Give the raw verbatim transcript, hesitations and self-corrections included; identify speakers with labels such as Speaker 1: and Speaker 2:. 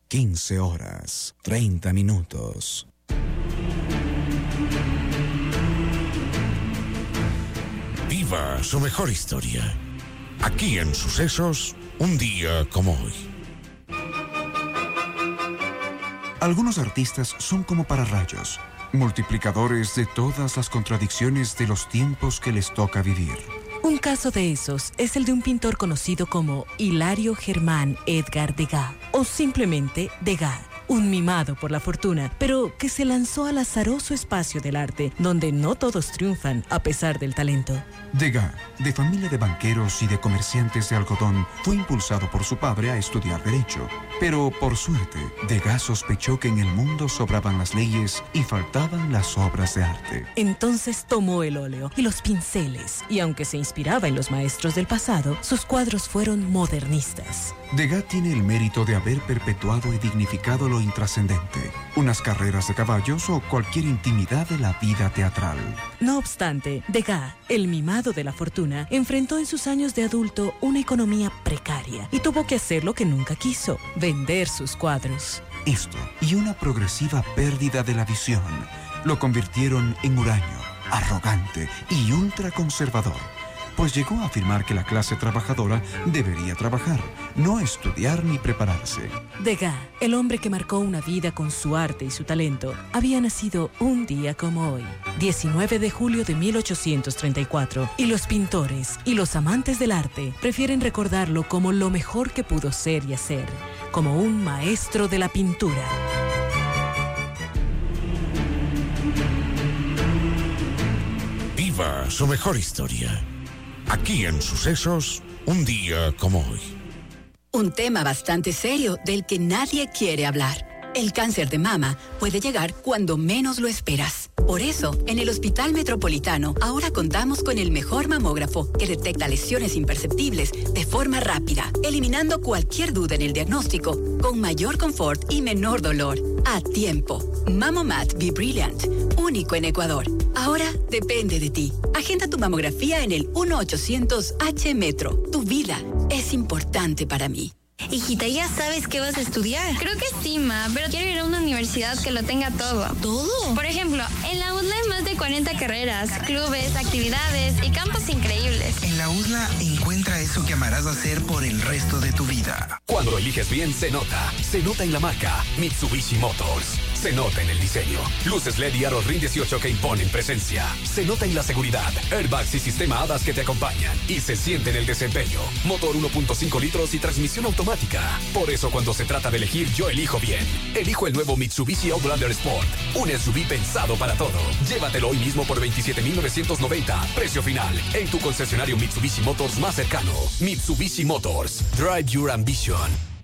Speaker 1: quince horas, treinta minutos.
Speaker 2: Viva su mejor historia. Aquí en Sucesos, un día como hoy.
Speaker 3: Algunos artistas son como pararrayos, multiplicadores de todas las contradicciones de los tiempos que les toca vivir.
Speaker 4: Un caso de esos es el de un pintor conocido como Hilario Germán Edgar Degas, o simplemente Degas, un mimado por la fortuna, pero que se lanzó al azaroso espacio del arte, donde no todos triunfan a pesar del talento.
Speaker 3: Degas, de familia de banqueros y de comerciantes de algodón, fue impulsado por su padre a estudiar Derecho. Pero, por suerte, Degas sospechó que en el mundo sobraban las leyes y faltaban las obras de arte.
Speaker 4: Entonces tomó el óleo y los pinceles, y aunque se inspiraba en los maestros del pasado, sus cuadros fueron modernistas.
Speaker 3: Degas tiene el mérito de haber perpetuado y dignificado lo intrascendente, unas carreras de caballos o cualquier intimidad de la vida teatral.
Speaker 4: No obstante, Degas, el mimado de la fortuna, enfrentó en sus años de adulto una economía precaria y tuvo que hacer lo que nunca quiso: vender sus cuadros.
Speaker 3: Esto y una progresiva pérdida de la visión lo convirtieron en huraño, arrogante y ultraconservador, pues llegó a afirmar que la clase trabajadora debería trabajar, no estudiar ni prepararse.
Speaker 4: Degas, el hombre que marcó una vida con su arte y su talento, había nacido un día como hoy, diecinueve de julio de mil ochocientos treinta y cuatro, y los pintores y los amantes del arte prefieren recordarlo como lo mejor que pudo ser y hacer, como un maestro de la pintura.
Speaker 2: Viva su mejor historia. Aquí en Sucesos, un día como hoy.
Speaker 5: Un tema bastante serio del que nadie quiere hablar. El cáncer de mama puede llegar cuando menos lo esperas. Por eso, en el Hospital Metropolitano, ahora contamos con el mejor mamógrafo que detecta lesiones imperceptibles de forma rápida, eliminando cualquier duda en el diagnóstico, con mayor confort y menor dolor. A tiempo. Mamomat Be Brilliant, único en Ecuador. Ahora depende de ti. Agenda tu mamografía en el uno ochocientos H Metro. Tu vida es importante para mí.
Speaker 6: Hijita, ¿ya sabes qué vas a estudiar?
Speaker 7: Creo que sí, ma, pero quiero ir a una universidad que lo tenga todo.
Speaker 6: ¿Todo?
Speaker 7: Por ejemplo, en la U D L A hay más de cuarenta carreras, clubes, actividades y campos increíbles.
Speaker 8: En la U D L A encuentra eso que amarás hacer por el resto de tu vida.
Speaker 9: Cuando eliges bien, se nota. Se nota en la marca Mitsubishi Motors. Se nota en el diseño. Luces L E D y aros RIN dieciocho que imponen presencia. Se nota en la seguridad. Airbags y sistema HADAS que te acompañan. Y se siente en el desempeño. Motor uno punto cinco litros y transmisión automática. Por eso cuando se trata de elegir, yo elijo bien. Elijo el nuevo Mitsubishi Outlander Sport. Un S U V pensado para todo. Llévatelo hoy mismo por veintisiete mil novecientos noventa. Precio final. En tu concesionario Mitsubishi Motors más cercano. Mitsubishi Motors. Drive your ambition.